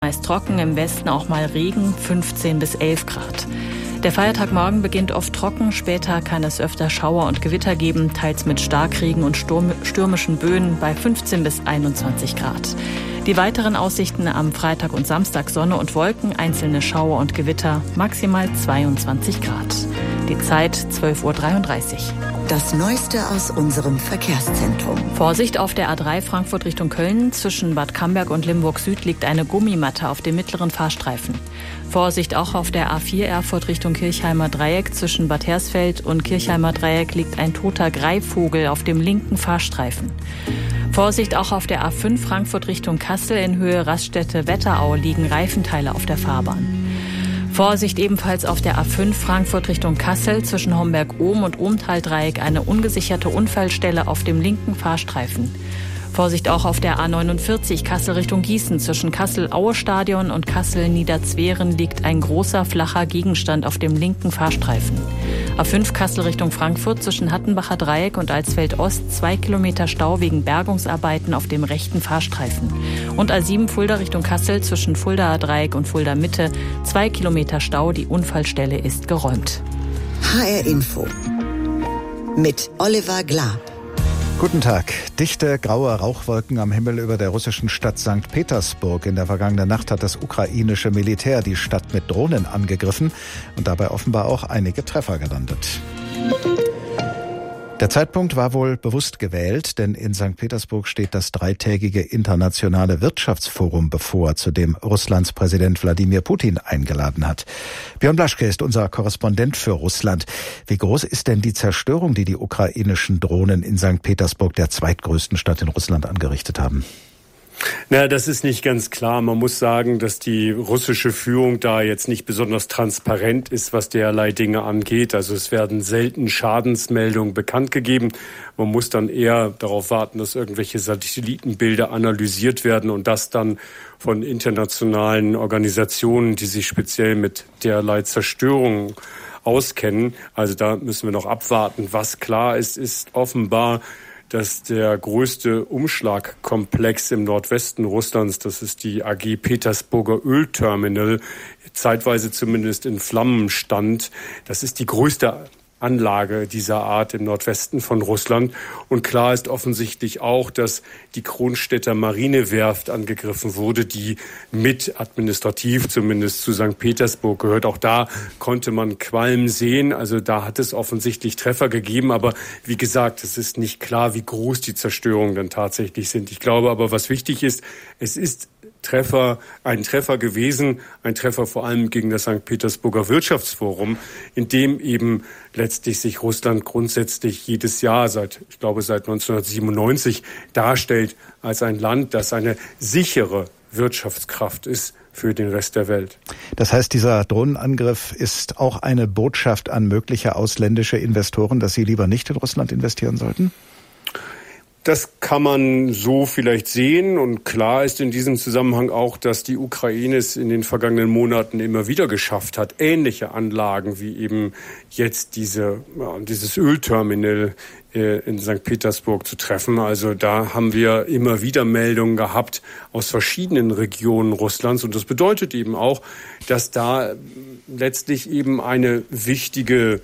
meist trocken, im Westen auch mal Regen, 15 bis 11 Grad. Der Feiertagmorgen beginnt oft trocken, später kann es öfter Schauer und Gewitter geben, teils mit Starkregen und stürmischen Böen bei 15 bis 21 Grad. Die weiteren Aussichten am Freitag und Samstag: Sonne und Wolken, einzelne Schauer und Gewitter, maximal 22 Grad. Die Zeit 12:33 Uhr. Das Neueste aus unserem Verkehrszentrum. Vorsicht auf der A3 Frankfurt Richtung Köln. Zwischen Bad Camberg und Limburg Süd liegt eine Gummimatte auf dem mittleren Fahrstreifen. Vorsicht auch auf der A4 Erfurt Richtung Kirchheimer Dreieck. Zwischen Bad Hersfeld und Kirchheimer Dreieck liegt ein toter Greifvogel auf dem linken Fahrstreifen. Vorsicht auch auf der A5 Frankfurt Richtung Kassel. In Höhe Raststätte-Wetterau liegen Reifenteile auf der Fahrbahn. Vorsicht ebenfalls auf der A5 Frankfurt Richtung Kassel. Zwischen Homberg-Ohm und Ohmtal-Dreieck eine ungesicherte Unfallstelle auf dem linken Fahrstreifen. Vorsicht auch auf der A49 Kassel Richtung Gießen. Zwischen Kassel-Aue-Stadion und Kassel-Niederzweren liegt ein großer, flacher Gegenstand auf dem linken Fahrstreifen. A5 Kassel Richtung Frankfurt. Zwischen Hattenbacher Dreieck und Alsfeld-Ost 2 Kilometer Stau wegen Bergungsarbeiten auf dem rechten Fahrstreifen. Und A7 Fulda Richtung Kassel. Zwischen Fuldaer Dreieck und Fulda Mitte 2 Kilometer Stau. Die Unfallstelle ist geräumt. HR Info mit Oliver Glab. Guten Tag. Dichte, graue Rauchwolken am Himmel über der russischen Stadt St. Petersburg. In der vergangenen Nacht hat das ukrainische Militär die Stadt mit Drohnen angegriffen und dabei offenbar auch einige Treffer gelandet. Der Zeitpunkt war wohl bewusst gewählt, denn in St. Petersburg steht das dreitägige internationale Wirtschaftsforum bevor, zu dem Russlands Präsident Wladimir Putin eingeladen hat. Björn Blaschke ist unser Korrespondent für Russland. Wie groß ist denn die Zerstörung, die die ukrainischen Drohnen in St. Petersburg, der zweitgrößten Stadt in Russland, angerichtet haben? Na, das ist nicht ganz klar. Man muss sagen, dass die russische Führung da jetzt nicht besonders transparent ist, was derlei Dinge angeht. Also es werden selten Schadensmeldungen bekannt gegeben. Man muss dann eher darauf warten, dass irgendwelche Satellitenbilder analysiert werden und das dann von internationalen Organisationen, die sich speziell mit derlei Zerstörung auskennen. Also da müssen wir noch abwarten. Was klar ist, ist offenbar, dass der größte Umschlagkomplex im Nordwesten Russlands, das ist die AG Petersburger Ölterminal, zeitweise zumindest in Flammen stand. Das ist die größte Anlage dieser Art im Nordwesten von Russland. Und klar ist offensichtlich auch, dass die Kronstädter Marinewerft angegriffen wurde, die mit administrativ zumindest zu St. Petersburg gehört. Auch da konnte man Qualm sehen. Also da hat es offensichtlich Treffer gegeben. Aber wie gesagt, es ist nicht klar, wie groß die Zerstörungen dann tatsächlich sind. Ich glaube aber, was wichtig ist, es ist ein Treffer gewesen, ein Treffer vor allem gegen das St. Petersburger Wirtschaftsforum, in dem eben letztlich sich Russland grundsätzlich jedes Jahr seit 1997 darstellt als ein Land, das eine sichere Wirtschaftskraft ist für den Rest der Welt. Das heißt, dieser Drohnenangriff ist auch eine Botschaft an mögliche ausländische Investoren, dass sie lieber nicht in Russland investieren sollten? Das kann man so vielleicht sehen, und klar ist in diesem Zusammenhang auch, dass die Ukraine es in den vergangenen Monaten immer wieder geschafft hat, ähnliche Anlagen wie eben jetzt dieses Ölterminal in St. Petersburg zu treffen. Also da haben wir immer wieder Meldungen gehabt aus verschiedenen Regionen Russlands, und das bedeutet eben auch, dass da letztlich eben ein wichtiges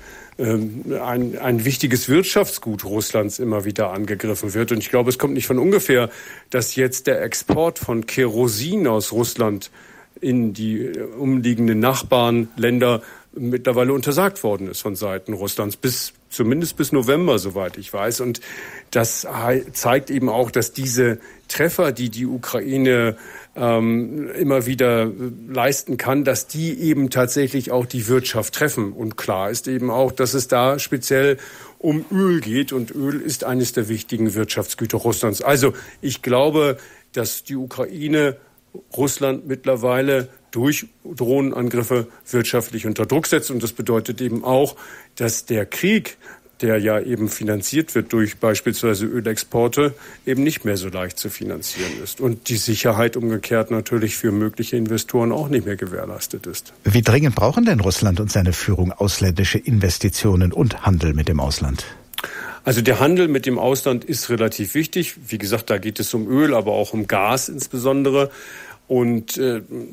Wirtschaftsgut Russlands immer wieder angegriffen wird. Und ich glaube, es kommt nicht von ungefähr, dass jetzt der Export von Kerosin aus Russland in die umliegenden Nachbarländer mittlerweile untersagt worden ist von Seiten Russlands, zumindest bis November, soweit ich weiß. Und das zeigt eben auch, dass diese Treffer, die die Ukraine immer wieder leisten kann, dass die eben tatsächlich auch die Wirtschaft treffen. Und klar ist eben auch, dass es da speziell um Öl geht, und Öl ist eines der wichtigen Wirtschaftsgüter Russlands. Also ich glaube, dass die Ukraine Russland mittlerweile durch Drohnenangriffe wirtschaftlich unter Druck setzt, und das bedeutet eben auch, dass der Krieg, der ja eben finanziert wird durch beispielsweise Ölexporte, eben nicht mehr so leicht zu finanzieren ist. Und die Sicherheit umgekehrt natürlich für mögliche Investoren auch nicht mehr gewährleistet ist. Wie dringend brauchen denn Russland und seine Führung ausländische Investitionen und Handel mit dem Ausland? Also der Handel mit dem Ausland ist relativ wichtig. Wie gesagt, da geht es um Öl, aber auch um Gas insbesondere. Und